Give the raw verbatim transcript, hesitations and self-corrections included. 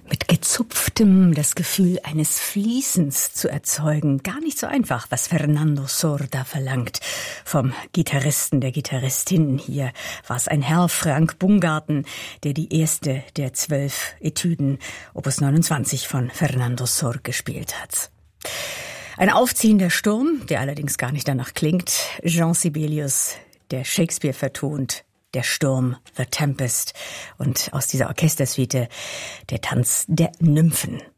Mit gezupftem das Gefühl eines Fließens zu erzeugen. Gar nicht so einfach, was Fernando Sorda verlangt. Vom Gitarristen, der Gitarristin. Hier war es ein Herr, Frank Bungarten, der die erste der zwölf Etüden Opus neunundzwanzig von Fernando Sor gespielt hat. Ein aufziehender Sturm, der allerdings gar nicht danach klingt. Jean Sibelius, der Shakespeare vertont. Der Sturm, The Tempest, und aus dieser Orchestersuite der Tanz der Nymphen.